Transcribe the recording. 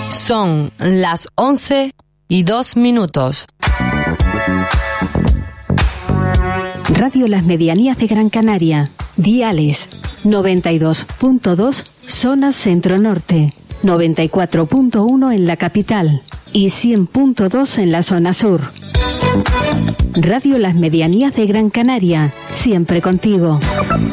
Son las 11:02. Radio Las Medianías de Gran Canaria. Diales 92.2 zona centro-norte, 94.1 en la capital y 100.2 en la zona sur. Radio Las Medianías de Gran Canaria, siempre contigo.